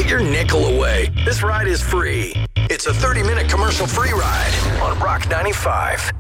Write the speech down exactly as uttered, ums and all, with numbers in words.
Put your nickel away. This ride is free. It's a thirty-minute commercial-free ride on Rock ninety-five.